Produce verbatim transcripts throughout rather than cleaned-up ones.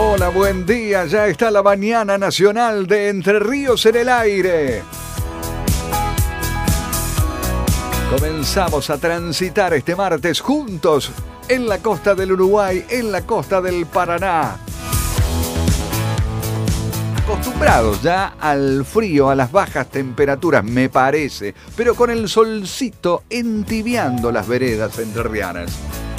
Hola, buen día. Ya está la mañana nacional de Entre Ríos en el aire. Comenzamos a transitar este martes juntos en la costa del Uruguay, en la costa del Paraná. Acostumbrados ya al frío, a las bajas temperaturas, me parece, pero con el solcito entibiando las veredas entrerrianas.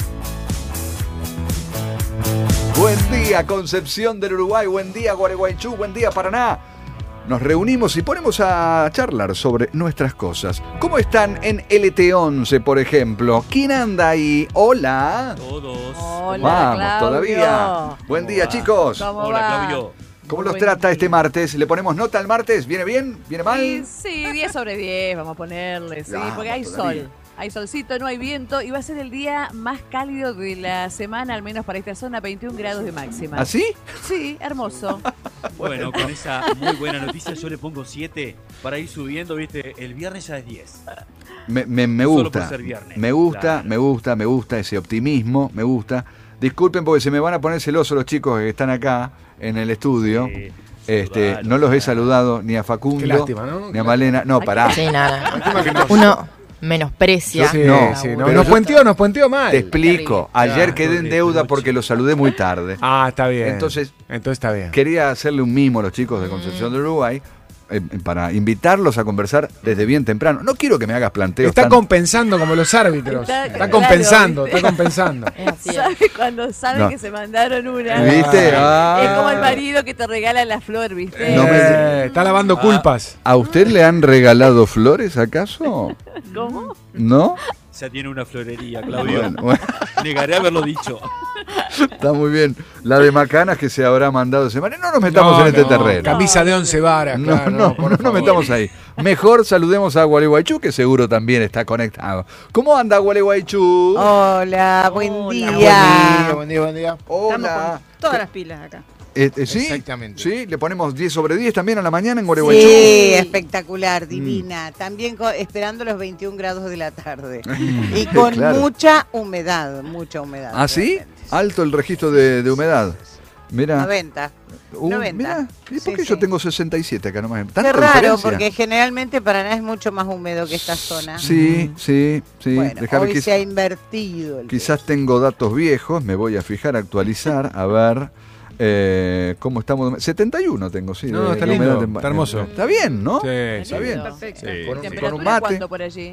Buen día, Concepción del Uruguay, buen día, Gualeguaychú, buen día, Paraná. Nos reunimos y ponemos a charlar sobre nuestras cosas. ¿Cómo están en L T once, por ejemplo? ¿Quién anda ahí? Hola. Todos. Hola, Vamos, Claudio. Todavía. Buen día, va? chicos. ¿Cómo Hola, va? Claudio. ¿Cómo Muy los buen trata día. este martes? ¿Le ponemos nota al martes? ¿Viene bien? ¿Viene mal? Sí, sí, diez sobre diez vamos a ponerle, sí, Ah, porque hay todavía. sol. Hay solcito, no hay viento y va a ser el día más cálido de la semana, al menos para esta zona, veintiún grados de máxima. ¿Así? Sí, hermoso. Bueno, con esa muy buena noticia yo le pongo siete para ir subiendo, viste, el viernes ya es diez. Me, me, me Solo gusta. por ser viernes. Me gusta, Claro. me gusta, me gusta ese optimismo, me gusta. Disculpen porque se me van a poner celosos los chicos que están acá en el estudio. Sí, Este, saludalo, no los he saludalo. saludado ni a Facundo, Qué lástima, ¿no? ni a Malena. No, pará. Sí, nada. Lástima que no. Uno menosprecia. Sí, No, sí, no, pero nos yo- puenteó, nos puenteó mal. Te explico. Ayer Claro, quedé en horrible, deuda noche. porque los saludé muy tarde. Ah, está bien. Entonces- Entonces está bien. Quería hacerle un mimo a los chicos de Concepción del Uruguay eh, para invitarlos a conversar desde bien temprano. No quiero que me hagas planteos Está tan- compensando como los árbitros. Está- Está, claro, compensando, ¿viste? está compensando. Es así. ¿Sabes cuando saben No. que se mandaron una? ¿Viste? Ah. Es como el marido que te regala la flor, ¿viste? No me- Eh, está lavando Ah. culpas. ¿A usted le han regalado flores acaso? ¿Cómo? ¿No? Ya tiene una florería, Claudio. Bueno, bueno, Negaré haberlo dicho. está muy bien. La de macanas que se habrá mandado ese marido. No nos metamos No, en este no, terreno. Camisa de once varas, No, claro. no, por no nos favor. metamos ahí. Mejor saludemos a Gualeguaychú, que seguro también está conectado. ¿Cómo anda Gualeguaychú? Hola, buen Hola, día. Buen día, buen día, buen día. Hola. Todas las pilas acá. Eh, eh, ¿Sí? Exactamente. ¿Sí? ¿Le ponemos diez sobre diez también a la mañana en Gualeguaychú? Sí, espectacular, divina. También co- esperando los veintiún grados de la tarde. Y con Claro. mucha humedad, mucha humedad. ¿Ah, sí? realmente. Alto el registro de, de humedad. Mira. noventa. Uh, noventa. mira, ¿y por Sí, qué yo sí. tengo sesenta y siete acá nomás? Qué ¿Tanta raro, diferencia? porque generalmente Paraná es mucho más húmedo que esta zona. Sí, sí, sí. Bueno, Déjame hoy que- se ha invertido el Quizás tengo datos viejos, me voy a fijar, actualizar, a ver eh, cómo estamos. setenta y uno tengo, sí. No, de- está de lindo, humedad en- está hermoso. Está bien, ¿no? Sí, Está sí. bien. Perfecto. Sí. Con un- ¿Temperatura con un mate. cuánto por allí?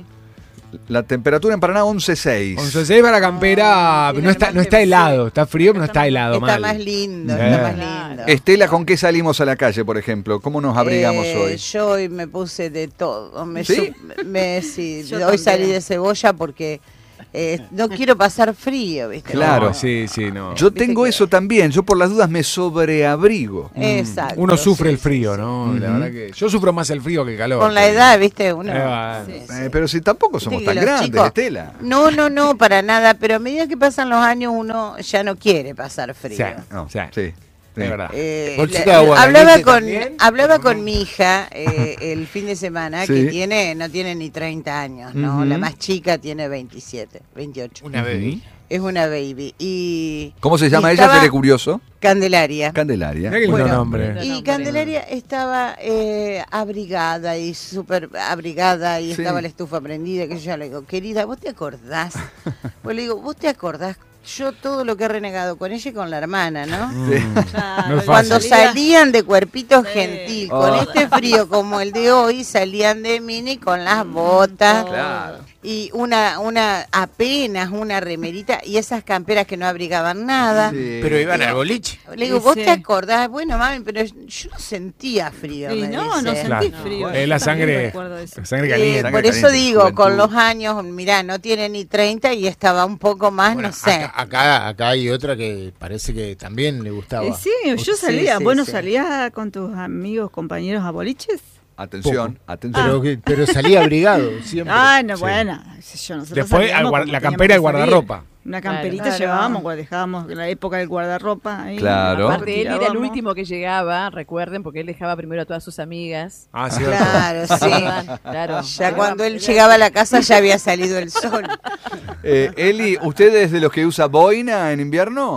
La temperatura en Paraná once coma seis. once seis para campera, tiene no está, más no está que- helado, está frío, pero no Está está helado Está mal. más lindo, Sí. está más Claro. lindo. Estela, ¿con qué salimos a la calle, por ejemplo? ¿Cómo nos abrigamos Eh, hoy? Yo hoy me puse de todo. Me ¿Sí? su- me- sí, Yo hoy también. salí de cebolla porque eh, no quiero pasar frío, ¿viste? Claro. No, sí, sí, no. Yo viste tengo que- eso también, yo por las dudas me sobreabrigo. Exacto. Uno sufre sí, el frío, sí, ¿no? Ujú. La verdad que yo sufro más el frío que el calor. Con la edad, ¿viste? Uno. Eh, bueno. Sí, sí. Eh, pero si tampoco somos Viste que tan los grandes, chicos- Estela. No, no, no, para nada. Pero a medida que pasan los años, uno ya no quiere pasar frío. Sí. No, Sí. sí. sí. Es verdad. Eh, Bolsita la- de agua hablaba caliente con también. hablaba con mi hija eh, el fin de semana Sí. que tiene no tiene ni treinta años, ¿no? Ujú. La más chica tiene veintisiete, veintiocho. Una baby. Es una baby y ¿Cómo se llama y ella? estaba- Seré curioso. Candelaria. Candelaria. Mirá qué lindo Bueno, nombre. Lindo Y nombre. Candelaria estaba eh, abrigada y súper abrigada y Sí. estaba la estufa prendida, que yo le digo, querida, ¿vos te acordás? Pues le digo, ¿vos te acordás? Yo todo lo que he renegado con ella y con la hermana, ¿no? Mm. No es Cuando fácil. salían de cuerpito Sí. gentil, Oh. con este frío como el de hoy, salían de mini con las botas Claro. y una, una apenas una remerita y esas camperas que no abrigaban nada. Sí. Pero iban al boliche. Le digo, Sí, ¿vos sí. te acordás? Bueno, mami, pero yo no sentía frío. Sí, me no, no dice. sentí Claro. frío. Es la Yo también sangre, recuerdo eso. la sangre Eh, caliente. Sangre por eso caliente, digo, juventud. con los años, mirá, no tiene ni treinta y estaba un poco más, Bueno, no sé. acá, acá, acá hay otra que parece que también le gustaba. Eh, sí, yo Sí, salía. sí, ¿Vos no sí. salías con tus amigos, compañeros a boliches? Atención, atención. Pero, que- pero salía abrigado siempre. Ah, no, Sí. bueno. qué sé yo, nosotros Después salíamos al guar- como la teníamos campera que y salir. guardarropa. Una Claro. camperita Claro. llevábamos, cuando dejábamos en la época del guardarropa. Ahí, Claro. la Aparte, él era el tirábamos. último que llegaba, recuerden, porque él dejaba primero a todas sus amigas. Ah, sí. Claro, sí. ¿Recuerdan? Claro. Ya cuando él llegaba a la casa ya había salido el sol. Eh, Eli, ¿usted es de los que usa boina en invierno?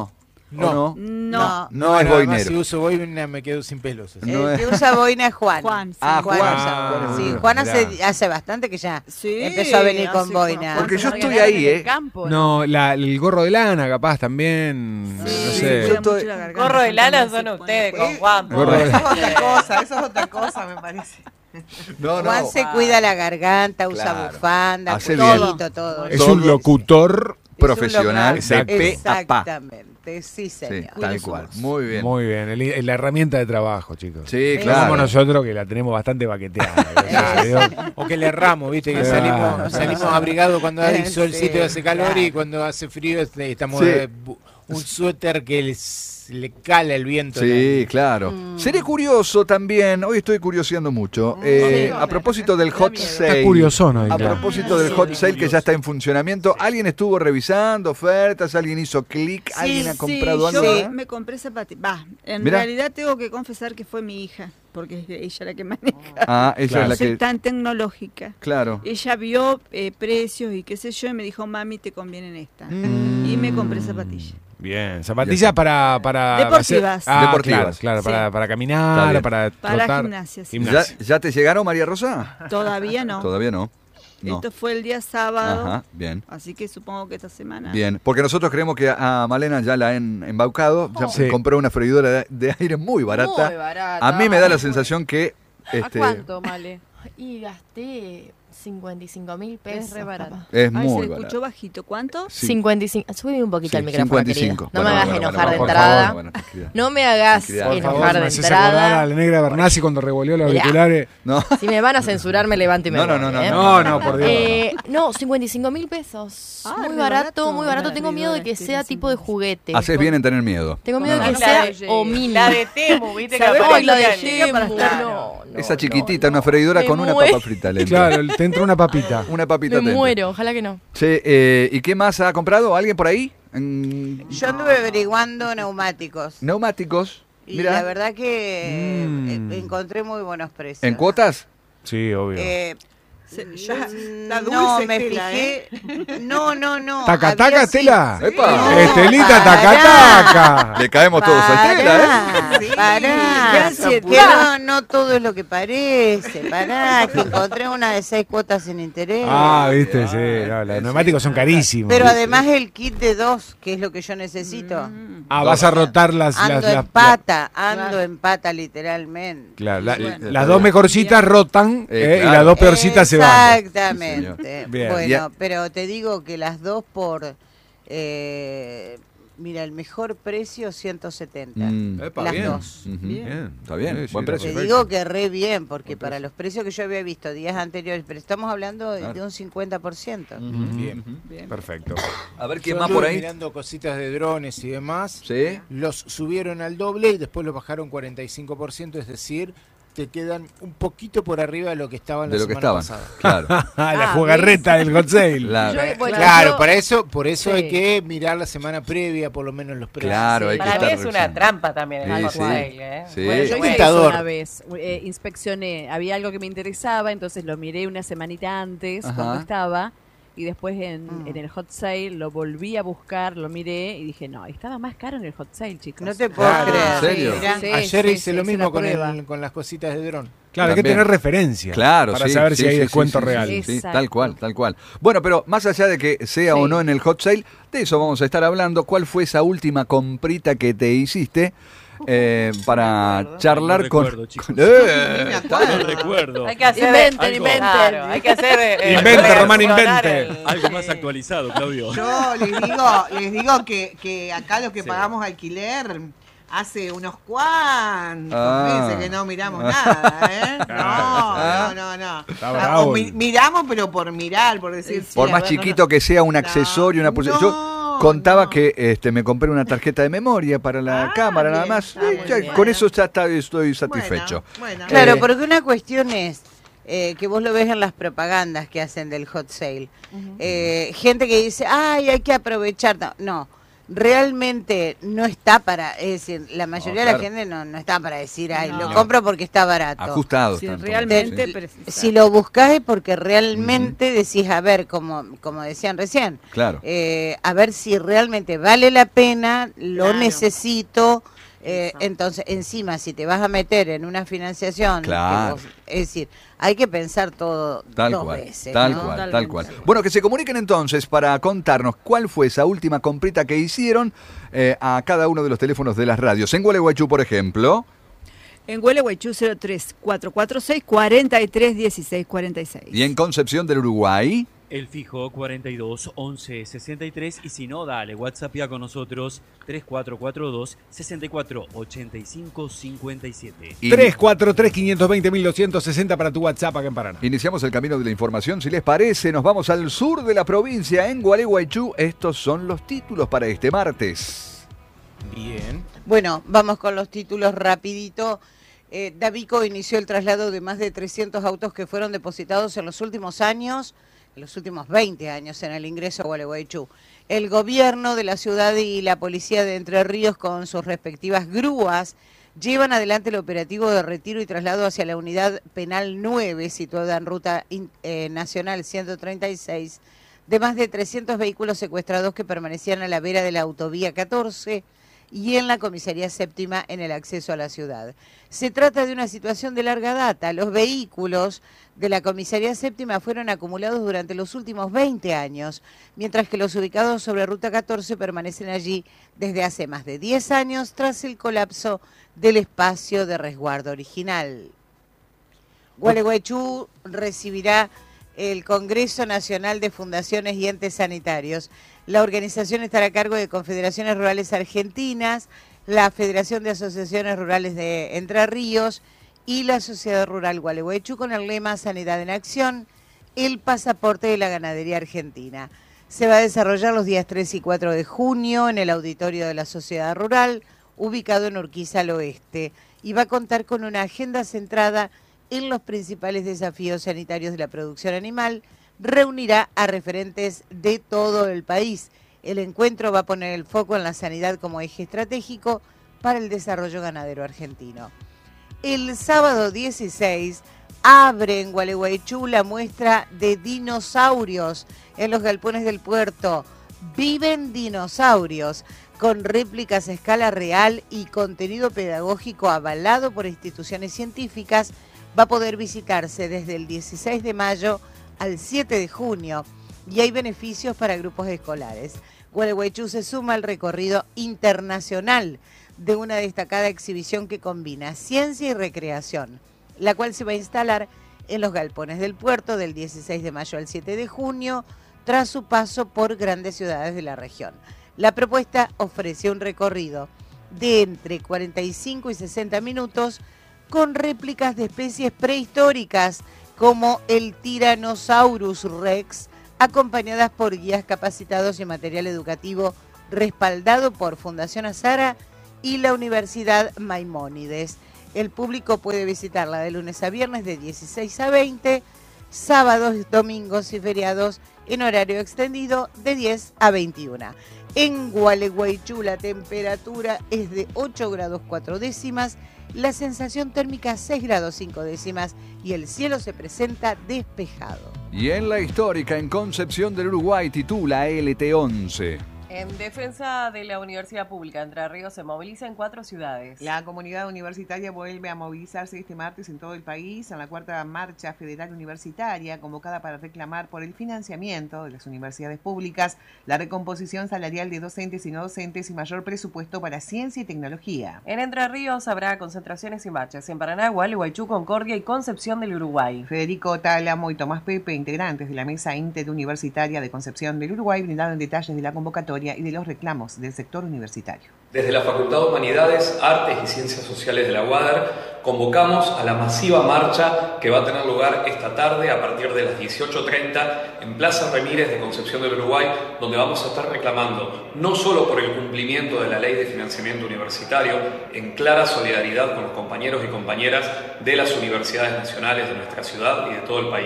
¿O no? No. No es nada más boinero. Si uso boina me quedo sin pelos. así. No El es- que usa boina es Juan. Juan, sí. Ah, Juan. usa Ah, boina. Sí, bueno, Juan mirá. hace, hace bastante que ya Sí, empezó a venir con hace boina. con- Porque yo Se estoy regalaron ahí, en el ¿eh? campo, No, la, el gorro de lana, capaz también. Sí, no sí, sé. yo estoy- mucho la garganta, Gorro de lana entonces son se pone- ustedes con Juan. Gorro de- Eso es otra cosa, eso es otra cosa, me parece. No, Juan no. se cuida la garganta, usa Claro. bufanda, Hace cuidadito, bien. todo. Es Todo. un locutor. Profesional Es un de local. pe a pa. Exactamente, sí, Sí, señor. tal cual. Muy bien. Muy bien, el- la herramienta de trabajo, chicos. Sí, No claro. como nosotros que la tenemos bastante baqueteada. gracias a Dios. O que le erramos, viste, que Claro. salimos, salimos abrigados cuando hay Sí, solcito y hace calor claro. y cuando hace frío este, estamos Sí. eh, bu- un suéter que les- le cala el viento. Sí, claro. Seré curioso también, hoy estoy curioseando mucho, eh, a propósito del hot sale. Está curiosón hoy. A claro. propósito del hot sale que ya está en funcionamiento, ¿alguien estuvo revisando ofertas? ¿Alguien hizo clic? ¿Alguien ha comprado sí, algo? yo me compré zapatillas. Va, en Mirá. realidad tengo que confesar que fue mi hija, porque es ella la que maneja. Ah, ella Claro. es la Soy que... tan tecnológica. Claro. Ella vio eh, precios y qué sé yo y me dijo, mami, te convienen esta. Mm. Y me compré zapatillas. Bien, zapatillas para, para Deportivas. hacer- ah, Deportivas. Claro, claro, Sí. para, para Está caminar, bien. para Para trotar. gimnasia, sí. ¿Ya, Gimnasia. ya te llegaron, María Rosa? Todavía no. Todavía no. No. Esto fue el día sábado, Ajá, bien. así que supongo que esta semana. Bien, porque nosotros creemos que a Malena ya la han embaucado, ya Sí. compró una freidora de, de aire muy barata. Muy barata. A mí me da la sensación que... ¿A Este, cuánto, Male? Y gasté cincuenta y cinco mil pesos. Es re barato. capaz. es Ay, se muy le barato. escuchó bajito. ¿Cuánto? Sí. cincuenta y cinco. Subí un poquito Sí, el micrófono, cincuenta y querida. cinco. No Bueno, me hagas bueno, enojar bueno, de por entrada. favor, bueno, tranquilidad. No me hagas Tranquilidad. Por enojar favor, de me haces acordar a entrada. la negra Bernasi cuando revolvió los Mirá. auriculares. No, Si me van a censurar, me levanto y me No, no, voy, no, no, ¿eh? No, no, por Dios. Eh, no, cincuenta y cinco mil pesos. Ah, muy re barato, barato. muy barato. Una Tengo miedo de que freidora sea tipo de juguete. haces bien en tener miedo. Tengo miedo de que La sea de- o mini. La de Temu, viste que ¿Sabés aparece Ay, la de acá? Llega para Temu, estar. no, no, Esa no, chiquitita, no. una freidora Me con una muero. papa frita. le entra. Claro, te entra una papita. Una papita Me te entra. muero, ojalá que no. Che, eh, ¿y qué más ha comprado? ¿Alguien por ahí? En- Yo anduve averiguando neumáticos. Neumáticos. Y Mira, la verdad que Mm. eh, encontré muy buenos precios. ¿en cuotas? Sí, obvio. Eh, Se- mm, yo- la dulce no, me Estela, fijé. No, no, no. Taca, había taca, sí- Estela. ¡Epa! No, Estelita, taca, pará. taca. Le caemos todos a Estela, ¿eh? Pará, Sí, pará. gracias, Que no, no todo es lo que parece. Pará, que encontré una de seis cuotas sin interés. Ah, viste, sí. No, los neumáticos son carísimos. Pero además el kit de dos, que es lo que yo necesito. Ah, vas a rotar las... las, Ando las- en pata, ando en pata literalmente. Claro, la- Bueno. las dos mejorcitas rotan Eh, eh, y claro. las dos peorcitas se van. Exactamente. Sí, Bien. Bueno, Ya. pero te digo que las dos por... eh, mira, el mejor precio, ciento setenta. Mm. Epa, las bien. dos. Ujú. Bien. Está bien, Sí, sí, buen está precio. Te perfecto. digo que re bien, porque para los precios que yo había visto días anteriores, pero estamos hablando de, Claro. de un cincuenta por ciento. Ujú. Bien. Perfecto. A ver quién Yo más anduve por ahí. mirando cositas de drones y demás. Sí. Los subieron al doble y después los bajaron cuarenta y cinco por ciento, es decir, te quedan un poquito por arriba de lo que estaban De la lo que semana estaban. pasada. Claro. la Ah, jugarreta del hot sale. Claro. Yo- bueno, Claro, yo- para eso, por eso Sí. hay que mirar la semana previa, por lo menos los precios. Claro, hay que Para mí estar es una revisando. trampa también el Sí, hot sí. sale, ¿eh? Sí. Bueno, yo Qué hice eso tentador. una vez, eh, inspeccioné, había algo que me interesaba, entonces lo miré una semanita antes, Ajá. cuando estaba, y después en, Mm. en el hot sale lo volví a buscar, lo miré y dije, no, estaba más caro en el hot sale, chicos. No te puedo Claro. creer. ¿En serio? Mirá. Sí, Ayer sí, hice sí, lo hice mismo la con, prueba. el- con las cositas de dron. Claro, hay que También. tener referencia. Claro, para sí, saber sí, si hay sí, descuento sí, real. Sí, sí, Exacto. tal cual, tal cual. Bueno, pero más allá de que sea o Sí. no en el hot sale, de eso vamos a estar hablando. ¿Cuál fue esa última comprita que te hiciste eh, para charlar No con... recuerdo, chicos. con- ¡Eh! No recuerdo. Hay que hacer Inventen, algo- inventen. claro, hay que hacer eh, Invente, eh, Román, reaccionar invente. el- Algo más actualizado, Claudio. Yo les digo, les digo que, que acá los que Sí. pagamos alquiler hace unos cuantos Ah. meses que no miramos nada, ¿eh? Ah. No, no, no, no. Está Ah, bravo. o mi- miramos, pero por mirar, por decir. Por sí, más a ver, no, chiquito no. que sea un No, accesorio, una pulsera. Yo no, contaba no. que este, me compré una tarjeta de memoria para la Ah, cámara, nada bien, más. está Y muy ya, bien. con eso ya está, estoy satisfecho. Bueno, bueno. Claro, Eh, porque una cuestión es eh, que vos lo ves en las propagandas que hacen del hot sale. Eh, gente que dice, ay, hay que aprovechar. No, no. realmente no está para, es decir, la mayoría No, de claro. la gente no, no está para decir, ay, No. lo compro porque está barato. Ajustados. Si tanto, realmente sí. precisa. Si lo buscás es porque realmente decís, a ver, como, como decían recién, Claro. eh, a ver si realmente vale la pena, lo Claro. necesito. eh, Eso. entonces, encima, si te vas a meter en una financiación, que Claro. vos- es decir, hay que pensar todo Tal dos cual, veces. tal ¿no? cual, tal Totalmente. cual. Bueno, que se comuniquen entonces para contarnos cuál fue esa última comprita que hicieron eh, a cada uno de los teléfonos de las radios. En Gualeguaychú, por ejemplo. En Gualeguaychú cero tres cuatro cuatro seis, cuatro tres uno seis cuatro seis. Y en Concepción del Uruguay. El fijo cuarenta y dos once sesenta y tres y si no, dale, WhatsApp ya con nosotros tres cuatro cuatro dos sesenta y cuatro ochenta y cinco cincuenta y siete. Y tres cuatro tres, cinco dos cero, doscientos sesenta para tu WhatsApp acá en Paraná. iniciamos el camino de la información. Si les parece, nos vamos al sur de la provincia, en Gualeguaychú. Estos son los títulos para este martes. Bien. Bueno, vamos con los títulos rapidito. Eh, Davico inició el traslado de más de trescientos autos que fueron depositados en los últimos años, en los últimos veinte años en el ingreso a Gualeguaychú. El gobierno de la ciudad y la policía de Entre Ríos con sus respectivas grúas llevan adelante el operativo de retiro y traslado hacia la unidad penal nueve, situada en ruta in- eh, nacional ciento treinta y seis, de más de trescientos vehículos secuestrados que permanecían a la vera de la autovía catorce y en la comisaría séptima en el acceso a la ciudad. Se trata de una situación de larga data. Los vehículos de la comisaría séptima fueron acumulados durante los últimos veinte años, mientras que los ubicados sobre ruta catorce permanecen allí desde hace más de diez años tras el colapso del espacio de resguardo original. Gualeguaychú recibirá el Congreso Nacional de Fundaciones y Entes Sanitarios. La organización estará a cargo de Confederaciones Rurales Argentinas, la Federación de Asociaciones Rurales de Entre Ríos y la Sociedad Rural Gualeguaychú con el lema Sanidad en Acción, el pasaporte de la ganadería argentina. Se va a desarrollar los días tres y cuatro de junio en el auditorio de la Sociedad Rural, ubicado en Urquiza al Oeste, y va a contar con una agenda centrada en los principales desafíos sanitarios de la producción animal. Reunirá a referentes de todo el país. El encuentro va a poner el foco en la sanidad como eje estratégico para el desarrollo ganadero argentino. El sábado dieciséis abre en Gualeguaychú la muestra de dinosaurios en los galpones del puerto. Viven dinosaurios, con réplicas a escala real y contenido pedagógico avalado por instituciones científicas. Va a poder visitarse desde el dieciséis de mayo al siete de junio y hay beneficios para grupos escolares. Gualeguaychú se suma al recorrido internacional de una destacada exhibición que combina ciencia y recreación, la cual se va a instalar en los galpones del puerto del dieciséis de mayo al siete de junio, tras su paso por grandes ciudades de la región. La propuesta ofrece un recorrido de entre cuarenta y cinco y sesenta minutos con réplicas de especies prehistóricas como el Tyrannosaurus Rex, acompañadas por guías capacitados y material educativo respaldado por Fundación Azara y la Universidad Maimónides. El público puede visitarla de lunes a viernes de dieciséis a veinte, sábados, domingos y feriados en horario extendido de diez a veintiuna. En Gualeguaychú la temperatura es de ocho grados cuatro décimas, la sensación térmica seis grados cinco décimas y el cielo se presenta despejado. Y en la histórica, en Concepción del Uruguay, titula L T once. En defensa de la Universidad Pública Entre Ríos se moviliza en cuatro ciudades. La comunidad universitaria vuelve a movilizarse este martes en todo el país en la cuarta marcha federal universitaria convocada para reclamar por el financiamiento de las universidades públicas, la recomposición salarial de docentes y no docentes y mayor presupuesto para ciencia y tecnología. En Entre Ríos habrá concentraciones y marchas en Paraná, Gualeguaychú, Concordia y Concepción del Uruguay. Federico Tálamo y Tomás Pepe, integrantes de la Mesa Interuniversitaria de Concepción del Uruguay, brindaron detalles de la convocatoria y de los reclamos del sector universitario. Desde la Facultad de Humanidades, Artes y Ciencias Sociales de la U A D E R convocamos a la masiva marcha que va a tener lugar esta tarde a partir de las dieciocho treinta en Plaza Ramírez de Concepción del Uruguay, donde vamos a estar reclamando no solo por el cumplimiento de la Ley de Financiamiento Universitario, en clara solidaridad con los compañeros y compañeras de las universidades nacionales de nuestra ciudad y de todo el país,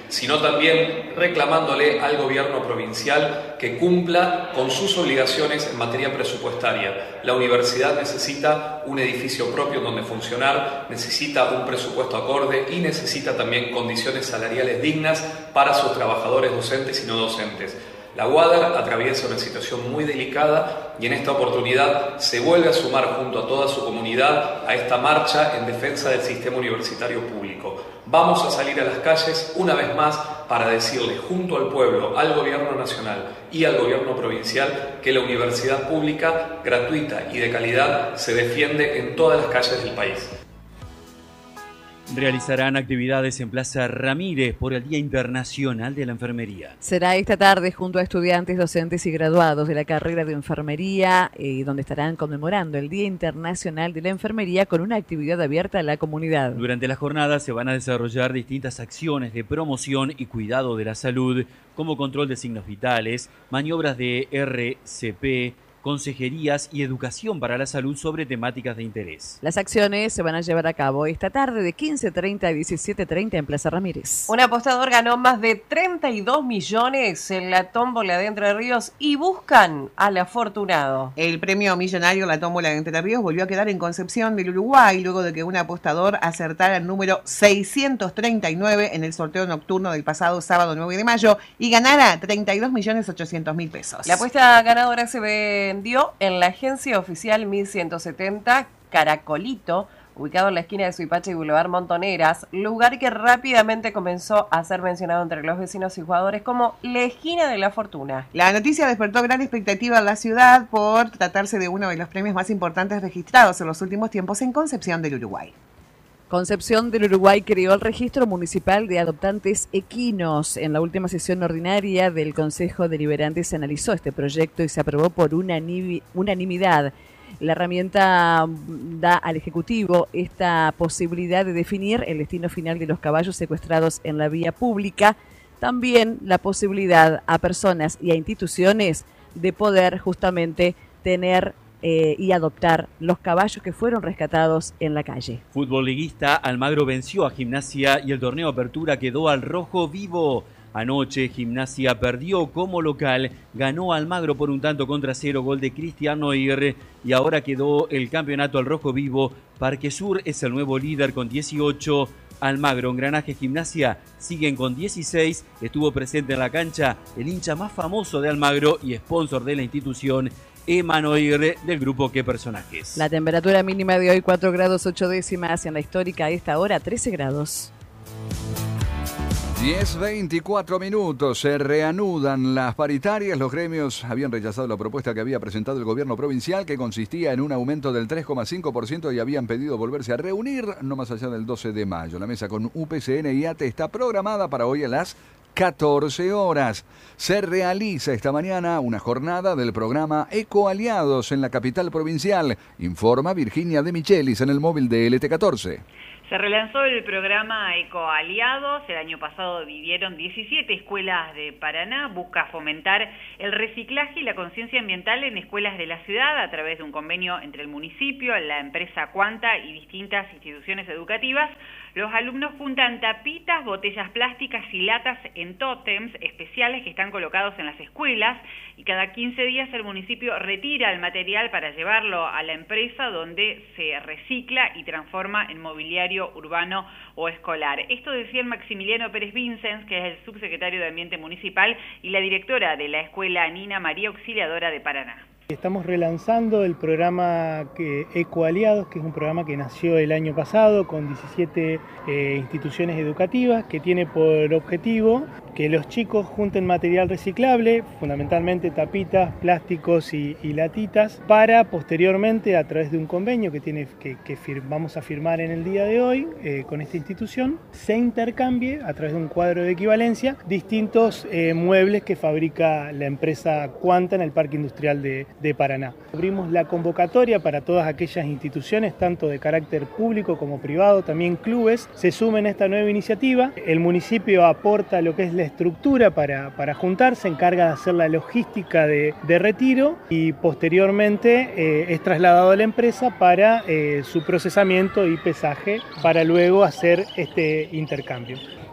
sino también reclamándole al gobierno provincial que cumpla con sus obligaciones en materia presupuestaria. La universidad necesita un edificio propio donde funcionar, necesita un presupuesto acorde y necesita también condiciones salariales dignas para sus trabajadores docentes y no docentes. La UADER atraviesa una situación muy delicada y en esta oportunidad se vuelve a sumar junto a toda su comunidad a esta marcha en defensa del sistema universitario público. Vamos a salir a las calles una vez más para decirle junto al pueblo, al gobierno nacional y al gobierno provincial que la universidad pública, gratuita y de calidad, se defiende en todas las calles del país. Realizarán actividades en Plaza Ramírez por el Día Internacional de la Enfermería. Será esta tarde junto a estudiantes, docentes y graduados de la carrera de enfermería, eh, donde estarán conmemorando el Día Internacional de la Enfermería con una actividad abierta a la comunidad. Durante la jornada se van a desarrollar distintas acciones de promoción y cuidado de la salud, como control de signos vitales, maniobras de R C P, consejerías y educación para la salud sobre temáticas de interés. Las acciones se van a llevar a cabo esta tarde de quince treinta a diecisiete treinta en Plaza Ramírez. Un apostador ganó más de treinta y dos millones en la tómbola de Entre Ríos y buscan al afortunado. El premio millonario La Tómbola de Entre Ríos volvió a quedar en Concepción del Uruguay luego de que un apostador acertara el número seiscientos treinta y nueve en el sorteo nocturno del pasado sábado nueve de mayo y ganara treinta y dos millones ochocientos mil pesos. La apuesta ganadora se ve vendió en la agencia oficial mil ciento setenta Caracolito, ubicado en la esquina de Suipacha y Boulevard Montoneras, lugar que rápidamente comenzó a ser mencionado entre los vecinos y jugadores como la esquina de la fortuna. La noticia despertó gran expectativa en la ciudad por tratarse de uno de los premios más importantes registrados en los últimos tiempos en Concepción del Uruguay. Concepción del Uruguay creó el registro municipal de adoptantes equinos. En la última sesión ordinaria del Consejo Deliberante se analizó este proyecto y se aprobó por unanimidad. La herramienta da al Ejecutivo esta posibilidad de definir el destino final de los caballos secuestrados en la vía pública. También la posibilidad a personas y a instituciones de poder justamente tener Eh, y adoptar los caballos que fueron rescatados en la calle. Fútbol liguista, Almagro venció a Gimnasia y el torneo Apertura quedó al rojo vivo. Anoche Gimnasia perdió como local, ganó Almagro por un tanto contra cero, gol de Cristian Noir, y ahora quedó el campeonato al rojo vivo. Parque Sur es el nuevo líder con dieciocho. Almagro, Engranaje, Gimnasia siguen con dieciséis. Estuvo presente en la cancha el hincha más famoso de Almagro y sponsor de la institución, Emanuel, del grupo ¿Qué personajes? La temperatura mínima de hoy cuatro grados ocho décimas, en la histórica a esta hora trece grados. diez veinticuatro minutos, se reanudan las paritarias. Los gremios habían rechazado la propuesta que había presentado el gobierno provincial, que consistía en un aumento del tres coma cinco por ciento, y habían pedido volverse a reunir no más allá del doce de mayo. La mesa con U P C N y A T E está programada para hoy a las catorce horas. Se realiza esta mañana una jornada del programa Ecoaliados en la capital provincial, informa Virginia de Michelis en el móvil de L T catorce. Se relanzó el programa Ecoaliados. El año pasado vivieron diecisiete escuelas de Paraná. Busca fomentar el reciclaje y la conciencia ambiental en escuelas de la ciudad a través de un convenio entre el municipio, la empresa Cuanta y distintas instituciones educativas. Los alumnos juntan tapitas, botellas plásticas y latas en tótems especiales que están colocados en las escuelas, y cada quince días el municipio retira el material para llevarlo a la empresa, donde se recicla y transforma en mobiliario urbano o escolar. Esto decía el Maximiliano Pérez Vincens, que es el subsecretario de Ambiente Municipal y la directora de la Escuela Nina María Auxiliadora de Paraná. Estamos relanzando el programa que Ecoaliados, que es un programa que nació el año pasado con diecisiete eh, instituciones educativas, que tiene por objetivo que los chicos junten material reciclable, fundamentalmente tapitas, plásticos y, y latitas, para posteriormente, a través de un convenio que, tiene, que, que fir, vamos a firmar en el día de hoy eh, con esta institución, se intercambie a través de un cuadro de equivalencia distintos eh, muebles que fabrica la empresa Cuanta en el Parque Industrial de de Paraná. Abrimos la convocatoria para todas aquellas instituciones, tanto de carácter público como privado, también clubes, se sumen a esta nueva iniciativa. El municipio aporta lo que es la estructura para, para juntar, se encarga de hacer la logística de, de retiro y posteriormente eh, es trasladado a la empresa para eh, su procesamiento y pesaje para luego hacer este intercambio.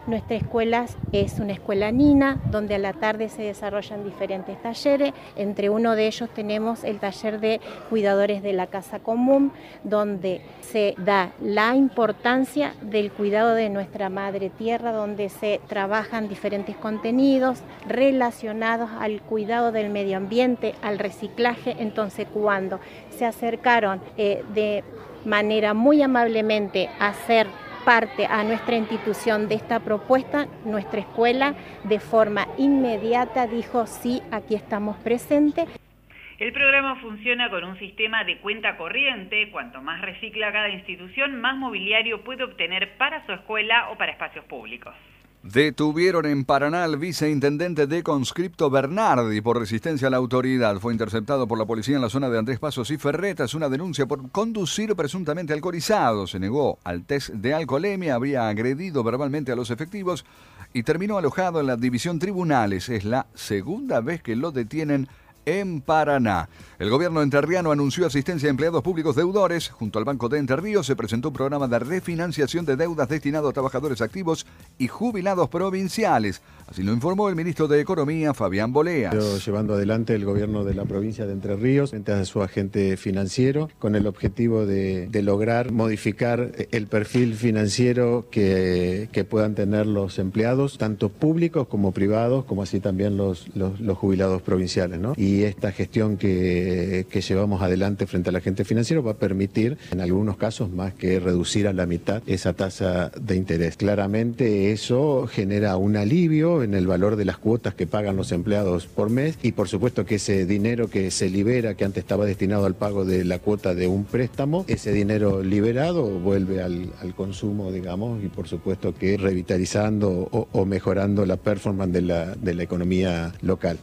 Nuestra escuela es una escuela nina, donde a la tarde se desarrollan diferentes talleres. Entre uno de ellos tenemos el taller de cuidadores de la casa común, donde se da la importancia del cuidado de nuestra madre tierra, donde se trabajan diferentes contenidos relacionados al cuidado del medio ambiente, al reciclaje. Entonces, cuando se acercaron eh, de manera muy amablemente a hacer parte a nuestra institución de esta propuesta, nuestra escuela de forma inmediata dijo sí, aquí estamos presentes. El programa funciona con un sistema de cuenta corriente. Cuanto más recicla cada institución, más mobiliario puede obtener para su escuela o para espacios públicos. Detuvieron en Paraná al viceintendente de Conscripto Bernardi por resistencia a la autoridad. Fue interceptado por la policía en la zona de Andrés Pasos y Ferretas. Una denuncia por conducir presuntamente alcoholizado. Se negó al test de alcoholemia, habría agredido verbalmente a los efectivos y terminó alojado en la división tribunales. Es la segunda vez que lo detienen en Paraná. El gobierno entrerriano anunció asistencia a empleados públicos deudores. Junto al Banco de Entre Ríos se presentó un programa de refinanciación de deudas destinado a trabajadores activos y jubilados provinciales. Así lo informó el ministro de Economía, Fabián Boleas. Llevando adelante el gobierno de la provincia de Entre Ríos frente a su agente financiero con el objetivo de, de lograr modificar el perfil financiero que, que puedan tener los empleados, tanto públicos como privados, como así también los, los, los jubilados provinciales, ¿no? Y esta gestión que, que llevamos adelante frente al agente financiero va a permitir, en algunos casos, más que reducir a la mitad esa tasa de interés. Claramente eso genera un alivio en el valor de las cuotas que pagan los empleados por mes y por supuesto que ese dinero que se libera, que antes estaba destinado al pago de la cuota de un préstamo, ese dinero liberado vuelve al, al consumo, digamos, y por supuesto que revitalizando o, o mejorando la performance de la, de la economía local.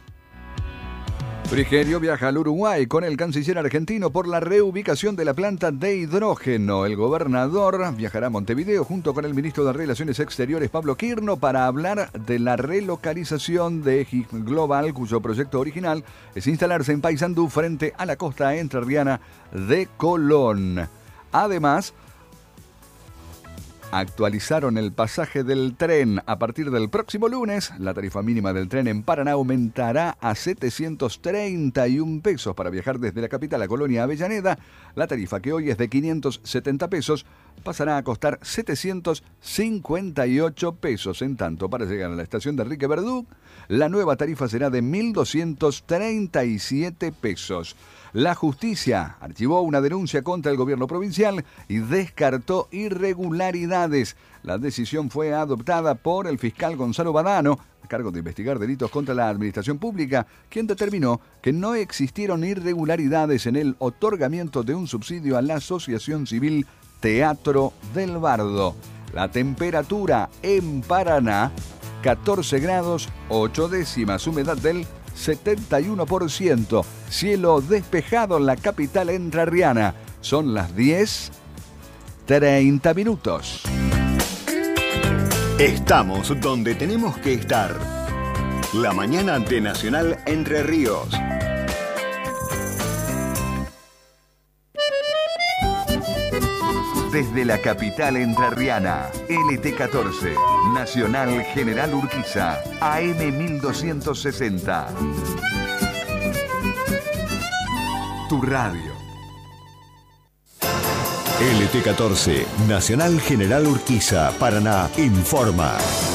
Frigerio viaja al Uruguay con el canciller argentino por la reubicación de la planta de hidrógeno. El gobernador viajará a Montevideo junto con el ministro de Relaciones Exteriores, Pablo Quirno, para hablar de la relocalización de Ejis Global, cuyo proyecto original es instalarse en Paysandú frente a la costa entrerriana de Colón. Además, actualizaron el pasaje del tren. A partir del próximo lunes, la tarifa mínima del tren en Paraná aumentará a setecientos treinta y un pesos para viajar desde la capital a Colonia Avellaneda. La tarifa, que hoy es de quinientos setenta pesos, pasará a costar setecientos cincuenta y ocho pesos. En tanto, para llegar a la estación de Enrique Verdú, la nueva tarifa será de mil doscientos treinta y siete pesos. La justicia archivó una denuncia contra el gobierno provincial y descartó irregularidades. La decisión fue adoptada por el fiscal Gonzalo Badano, a cargo de investigar delitos contra la administración pública, quien determinó que no existieron irregularidades en el otorgamiento de un subsidio a la Asociación Civil Teatro del Bardo. La temperatura en Paraná, catorce grados ocho décimas, humedad del setenta y uno por ciento, cielo despejado en la capital entrerriana. Son las diez treinta minutos. Estamos donde tenemos que estar. La mañana de Nacional Entre Ríos. Desde la capital entrerriana, L T catorce, Nacional General Urquiza, A M mil doscientos sesenta. Tu radio. L T catorce, Nacional General Urquiza, Paraná, informa.